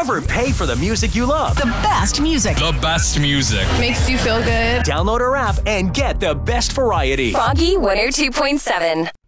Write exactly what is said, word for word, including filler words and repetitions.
Never pay for the music you love. The best music. The best music. Makes you feel good. Download our app and get the best variety. Froggy one oh two point seven.